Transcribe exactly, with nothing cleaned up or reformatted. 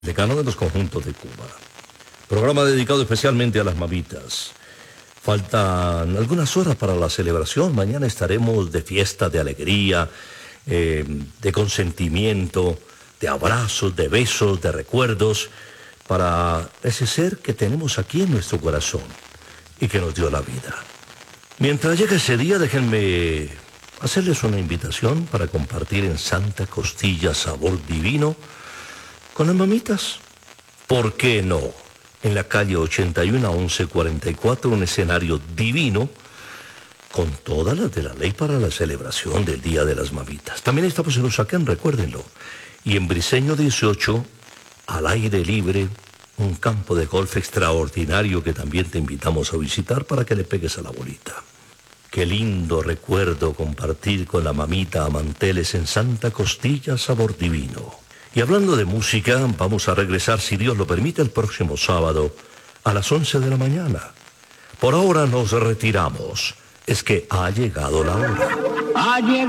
Decano de los conjuntos de Cuba. Programa dedicado especialmente a las mamitas. Faltan algunas horas para la celebración. Mañana estaremos de fiesta, de alegría, eh, de consentimiento, de abrazos, de besos, de recuerdos, para ese ser que tenemos aquí en nuestro corazón y que nos dio la vida. Mientras llegue ese día, déjenme hacerles una invitación para compartir en Santa Costilla sabor divino con las mamitas. ¿Por qué no? En la calle ochenta y uno a once cuarenta y cuatro, un escenario divino con todas las de la ley para la celebración del Día de las Mamitas. También estamos en Usaquén, recuérdenlo. Y en Briceño dieciocho, al aire libre, un campo de golf extraordinario que también te invitamos a visitar para que le pegues a la bolita. Qué lindo recuerdo compartir con la mamita a manteles en Santa Costilla, sabor divino. Y hablando de música, vamos a regresar, si Dios lo permite, el próximo sábado a las once de la mañana. Por ahora nos retiramos. Es que ha llegado la hora. Ha llegado.